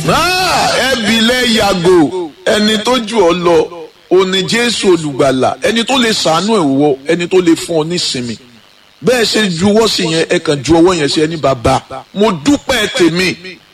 ẹbí lẹ yàgò ẹni tó jù ọ lọ òní Jésù olùgbàlà, ẹni tó lè ṣàánú ẹ wọ, ẹni tó lè fún ọ nísinmi. Bẹ́ẹ̀ ṣe juwọ́ sí yẹn, ẹ kàn ju ọwọ́ yẹn sí ẹni bàbá mo dúpẹ́ tèmi